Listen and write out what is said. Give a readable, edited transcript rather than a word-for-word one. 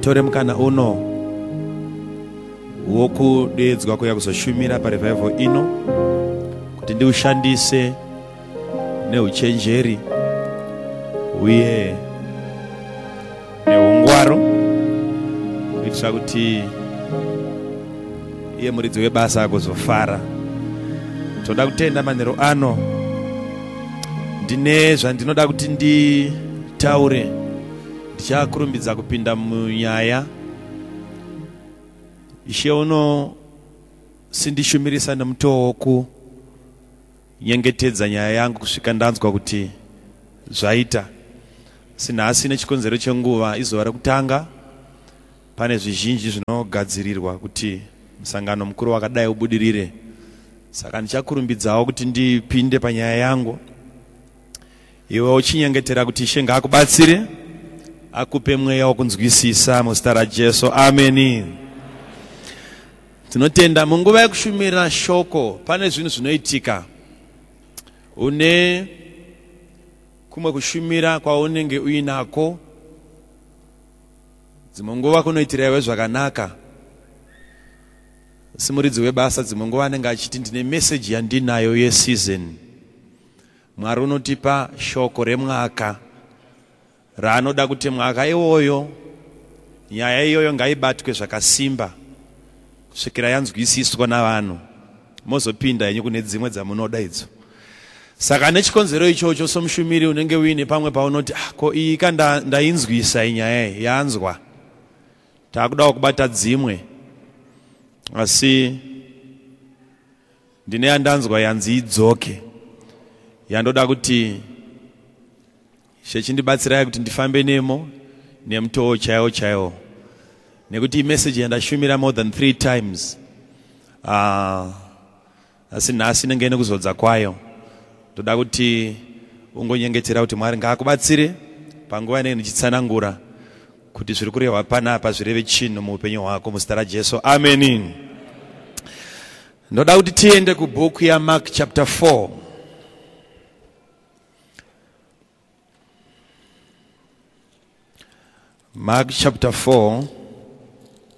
nditore mukana uno wokudeedzwa kuya kuzoshumira parevival ino kuti ndiushandise neuchenjeri uye neungwaro kuitira kuti iye muridzi webasa agozofara. Toda kutenda manheru ano ndine zvandinoda kuti nditaure. Ndichakurumbidza kupinda munyaya. Ishe uno sindishumirisa nemutoo wokunyengetedza nyaya yangu kusvika ndanzwa kuti zvaita. Sinhasi nechikonzero chenguva izuva rekutanga pane zvizhinji zvinogadzirirwa kuti musangano mukuru wakadai ubudirire. Saka ndichakurumbidzawo kuti ndipinde panyaya yangu. Iwe uchinyengetera kuti Ishe ngaakubatsire, akupe mweya wokunzwisisa muzita raJesu. Amen. Tinotenda munguva yekushumira shoko pane zvinhu zvinoitika. Une kumwe kushumira kwaunenge uinako, dzimwe nguva kunoitira iwe zvakanaka. Simuridzi webasa dzimwe nguva anenge achiti ndine meseji yandinayo yeseason. Mwari unotipa shoko remwaka raanoda kuti mwaka iwoyo nyaya iyoyo ngaibatwe zvakasimba kusvikira yanzwisiswa navanhu, mozopinda yenyu kune dzimwe dzamunoda idzo. Saka nechikonzero ichocho somushumiri unenge uine pamwe paunoti ko iyi ndainzwisa inyaya yanzwa, takudawo kubata dzimwe, asi ndine yandanzwa yanzi idzoke, yandoda kuti chechindibatsirai kuti ndifambe nemo nemutoo chaiwo chaiwo, nekuti message yandashumira more than 3 times. Asi nhasi nenge nekuzodza kwayo. Toda kuti ungonyengetera kuti Mwari ngaakubatsire panguva inenge ndichitsanangura kuti zviri kurehwa panapa zvireve chinhu muupenyu hwako muzita raJesu. Amen. Ndoda kuti tiende kubhuku yaMark chapter 4. Mark chapter 4.